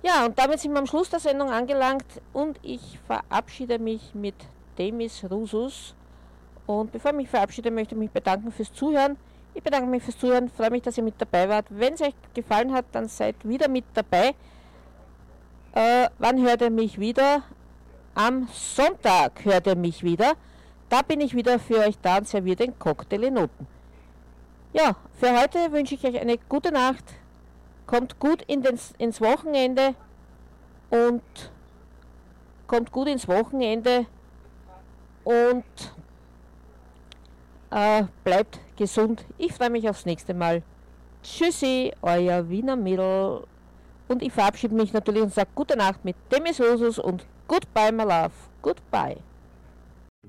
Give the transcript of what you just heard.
Ja, und damit sind wir am Schluss der Sendung angelangt und ich verabschiede mich mit Demis Roussos. Und bevor ich mich verabschiede, möchte ich mich bedanken fürs Zuhören. Ich bedanke mich fürs Zuhören, freue mich, dass ihr mit dabei wart. Wenn es euch gefallen hat, dann seid wieder mit dabei. Wann hört ihr mich wieder? Am Sonntag hört ihr mich wieder. Da bin ich wieder für euch da und serviere den Cocktail in Noten. Ja, für heute wünsche ich euch eine gute Nacht. Kommt gut ins Wochenende und bleibt gesund. Ich freue mich aufs nächste Mal. Tschüssi, euer Wiener Mädel. Und ich verabschiede mich natürlich und sage gute Nacht mit Demis Roussos und Goodbye, my love. Goodbye.